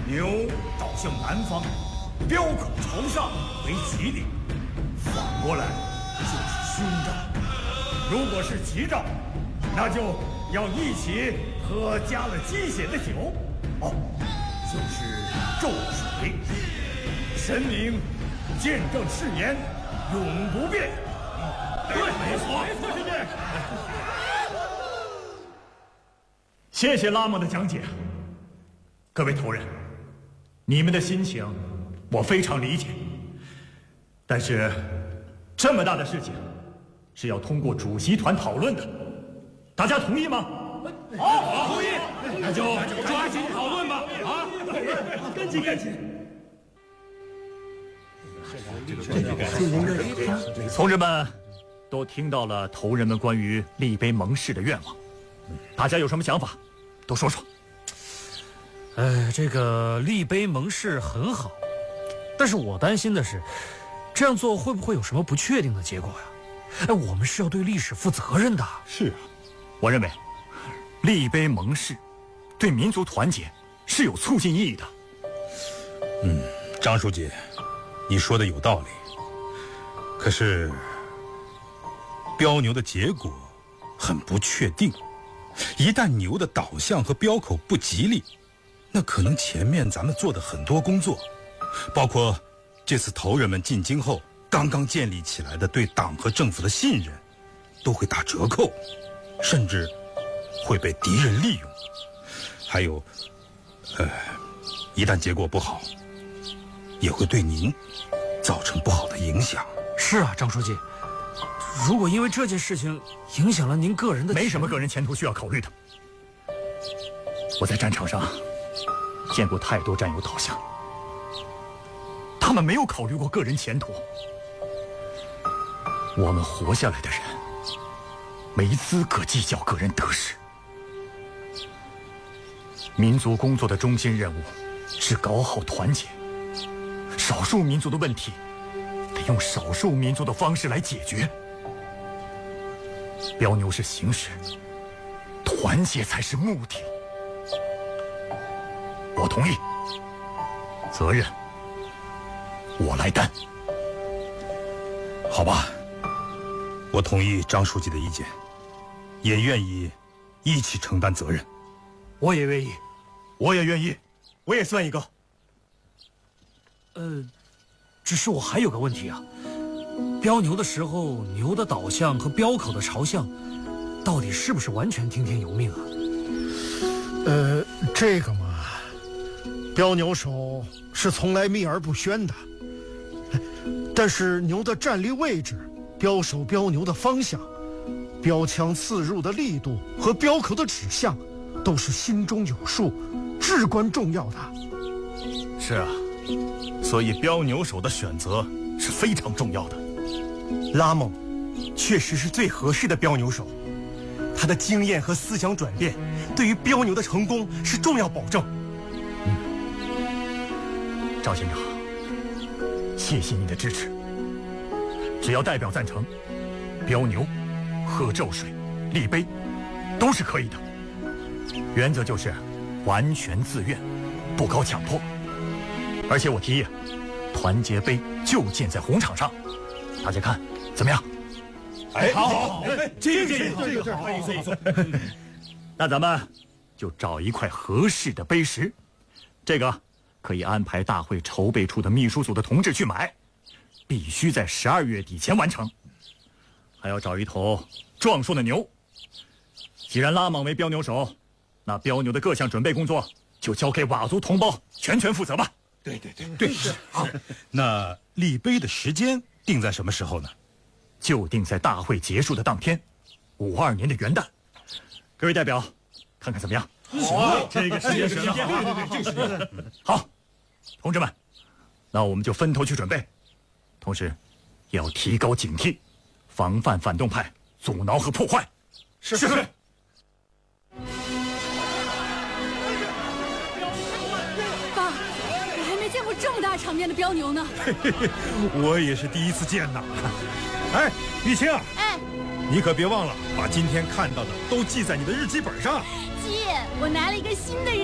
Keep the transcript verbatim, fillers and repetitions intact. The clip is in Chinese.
牛倒向南方，标口朝上为吉利，反过来就是凶兆。如果是吉兆，那就要一起喝加了鸡血的酒，哦，就是咒水。神明见证誓言，永不变。对，没错，没错，师弟。谢谢拉蒙的讲解。各位头人，你们的心情我非常理解，但是这么大的事情是要通过主席团讨论的，大家同意吗？好，同意，那就抓紧讨论吧！啊，赶紧赶紧！同志们都听到了头人们关于立碑盟誓的愿望，大家有什么想法，都说说。 呃，这个立碑盟誓很好，但是我担心的是，这样做会不会有什么不确定的结果呀？哎，我们是要对历史负责任的。 是啊，我认为立碑盟誓对民族团结是有促进意义的。 嗯，张书记，你说的有道理。可是，标牛的结果很不确定，一旦牛的导向和标口不吉利，那可能前面咱们做的很多工作，包括这次头人们进京后刚刚建立起来的对党和政府的信任，都会打折扣，甚至会被敌人利用。还有，呃，一旦结果不好，也会对您造成不好的影响。 是啊，张书记，如果因为这件事情影响了您个人的， 没什么个人前途需要考虑的。我在战场上见过太多战友倒下，他们没有考虑过个人前途。我们活下来的人没资格计较个人得失。民族工作的中心任务是搞好团结，少数民族的问题得用少数民族的方式来解决。标牛是形式，团结才是目的。我同意，责任我来担。 好吧，我同意张书记的意见，也愿意一起承担责任。 我也愿意， 我也愿意，我也算一个。 呃，只是我还有个问题啊，标牛的时候，牛的导向和标口的朝向，到底是不是完全听天由命啊？ 呃，这个嘛，标牛手是从来秘而不宣的，但是牛的站立位置、标手标牛的方向、标枪刺入的力度和标口的指向，都是心中有数，至关重要的。 是啊，所以标牛手的选择是非常重要的。 拉蒙确实是最合适的标牛手，他的经验和思想转变对于标牛的成功是重要保证。 嗯，赵县长，谢谢你的支持。只要代表赞成，标牛、喝咒水、立碑都是可以的。原则就是完全自愿，不搞强迫。而且我提议，团结碑就建在红场上，大家看怎么样？ 哎， 好好好， 这个这个这个好，不错不错。 那咱们就找一块合适的碑石，这个可以安排大会筹备处的秘书组的同志去买，必须在十二月底前完成。还要找一头壮硕的牛。既然拉莽为标牛手，那标牛的各项准备工作就交给佤族同胞全权负责吧。 对对对对，是好。那立碑的时间定在什么时候呢？ 就定在大会结束的当天，五二年的元旦。各位代表，看看怎么样？ 好啊， 这个时间选的好， 对对对，这个时间好。同志们，那我们就分头去准备，同时也要提高警惕，防范反动派阻挠和破坏。 是是。 爸，我还没见过这么大场面的标牛呢。 嘿嘿嘿，我也是第一次见呐。哎，玉清， 哎， 你可别忘了把今天看到的都记在你的日记本上。 姐，我拿了一个新的日